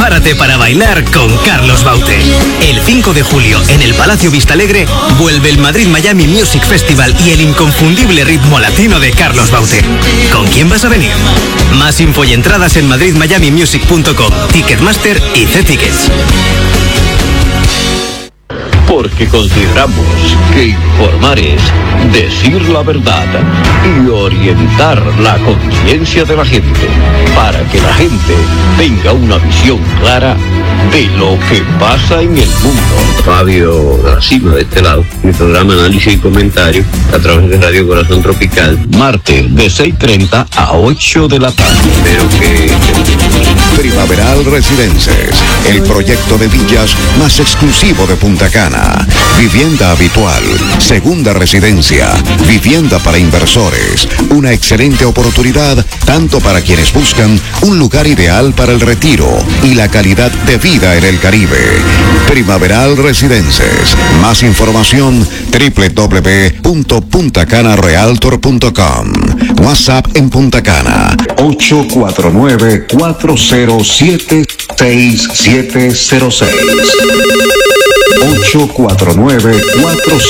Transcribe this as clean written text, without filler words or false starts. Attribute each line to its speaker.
Speaker 1: prepárate para bailar con Carlos Baute. El 5 de julio, en el Palacio Vistalegre, vuelve el Madrid Miami Music Festival y el inconfundible ritmo latino de Carlos Baute. ¿Con quién vas a venir? Más info y entradas en madridmiamimusic.com, Ticketmaster y C-Tickets.
Speaker 2: Porque consideramos que informar es decir la verdad y orientar la conciencia de la gente para que la gente tenga una visión clara de lo que pasa en el mundo.
Speaker 3: Fabio de la Cima, de este lado, mi programa Análisis y Comentario a través de Radio Corazón Tropical.
Speaker 2: Martes de 6:30 a 8 de la tarde.
Speaker 3: Espero que...
Speaker 4: Primaveral Residences, el proyecto de villas más exclusivo de Punta Cana. Vivienda habitual, segunda residencia, vivienda para inversores. Una excelente oportunidad tanto para quienes buscan un lugar ideal para el retiro y la calidad de vida en el Caribe. Primaveral Residences. Más información www.puntacanarealtor.com. WhatsApp en Punta Cana 849-407-6706. 849-407-6706.